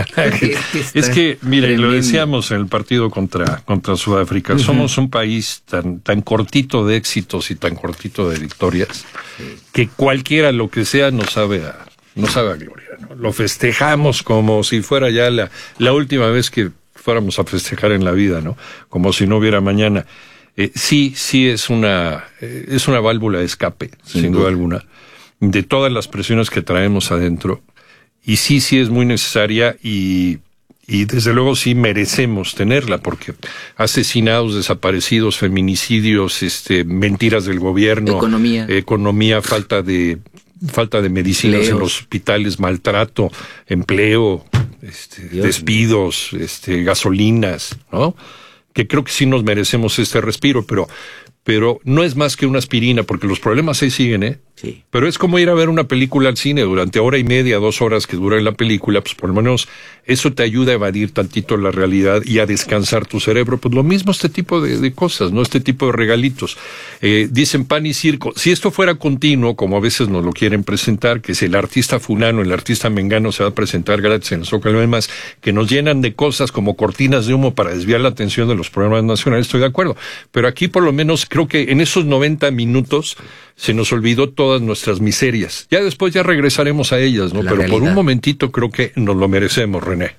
Es que, mire, lo decíamos en el partido contra Sudáfrica, somos un país tan cortito de éxitos y tan cortito de victorias, que cualquiera, lo que sea, nos sabe a gloria, ¿no? Lo festejamos como si fuera ya la última vez que fuéramos a festejar en la vida, ¿no? Como si no hubiera mañana. Sí es una válvula de escape, sin duda alguna, de todas las presiones que traemos adentro. Y sí es muy necesaria y desde luego sí merecemos tenerla, porque asesinados, desaparecidos, feminicidios, mentiras del gobierno, economía, falta de medicinas en los hospitales, maltrato, empleo, despidos, gasolinas, ¿no? Que creo que sí nos merecemos este respiro, pero no es más que una aspirina, porque los problemas ahí siguen, ¿eh? Sí. Pero es como ir a ver una película al cine durante hora y media, 2 horas que dura la película, pues por lo menos eso te ayuda a evadir tantito la realidad y a descansar tu cerebro. Pues lo mismo este tipo de cosas, ¿no? Este tipo de regalitos. Dicen pan y circo. Si esto fuera continuo, como a veces nos lo quieren presentar, que si el artista fulano, el artista mengano se va a presentar gratis en el Zócalo y demás, que nos llenan de cosas como cortinas de humo para desviar la atención de los problemas nacionales, estoy de acuerdo. Pero aquí por lo menos creo que en esos 90 minutos se nos olvidó todas nuestras miserias. Ya después ya regresaremos a ellas, ¿no? Pero realidad. Por un momentito creo que nos lo merecemos, René.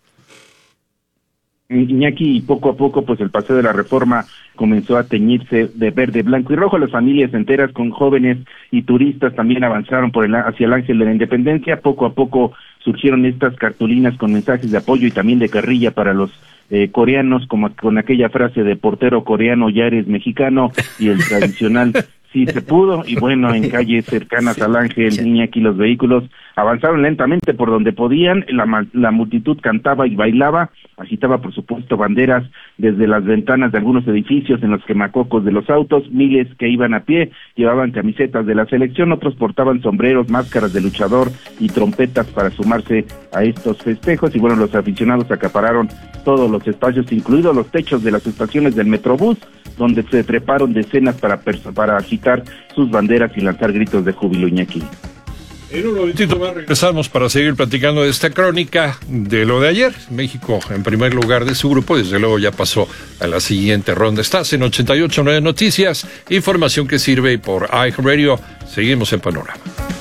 Iñaki, y poco a poco, pues el paseo de la Reforma comenzó a teñirse de verde, blanco y rojo. Las familias enteras con jóvenes y turistas también avanzaron hacia el Ángel de la Independencia. Poco a poco surgieron estas cartulinas con mensajes de apoyo y también de carrilla para los coreanos, como con aquella frase de portero coreano, ya eres mexicano, y el tradicional sí se pudo. Y bueno, en calles cercanas al Ángel, Iñaki, los vehículos avanzaron lentamente por donde podían. La multitud cantaba y bailaba, agitaba por supuesto banderas desde las ventanas de algunos edificios en los quemacocos de los autos. Miles que iban a pie llevaban camisetas de la selección, otros portaban sombreros, máscaras de luchador y trompetas para sumarse a estos festejos. Y bueno, los aficionados acapararon todos los espacios, incluidos los techos de las estaciones del Metrobús, donde se treparon decenas para agitar sus banderas y lanzar gritos de júbilo, Iñaki. En un momentito más regresamos para seguir platicando de esta crónica de lo de ayer. México en primer lugar de su grupo, desde luego ya pasó a la siguiente ronda. Estás en 88.9 Noticias, información que sirve por iHeartRadio. Seguimos en Panorama.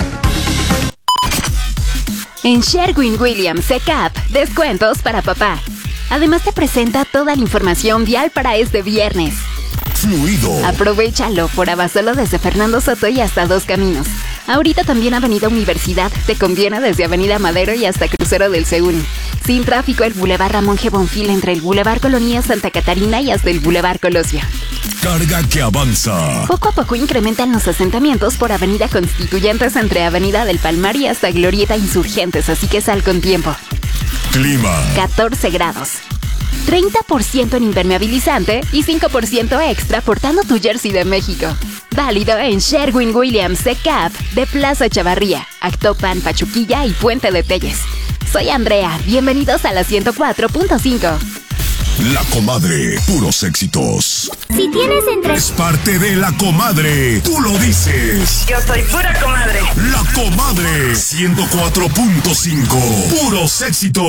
En Sherwin-Williams Secap, descuentos para papá. Además te presenta toda la información vial para este viernes. Fluido. Aprovechalo por Abasolo desde Fernando Soto y hasta Dos Caminos. Ahorita también Avenida Universidad te conviene desde Avenida Madero y hasta Crucero del Seúl. Sin tráfico el Boulevard Ramón G. Bonfil entre el Boulevard Colonia Santa Catarina y hasta el Boulevard Colosio. Carga que avanza. Poco a poco incrementan los asentamientos por Avenida Constituyentes entre Avenida del Palmar y hasta Glorieta Insurgentes, así que sal con tiempo. Clima. 14 grados. 30% en impermeabilizante y 5% extra portando tu jersey de México. Válido en Sherwin-Williams Secap de Plaza Chavarría, Actopan, Pachuquilla y Puente de Telles. Soy Andrea, bienvenidos a la 104.5. La Comadre, puros éxitos. Si tienes entre... Es parte de La Comadre, tú lo dices. Yo soy pura comadre. La Comadre, 104.5, puros éxitos.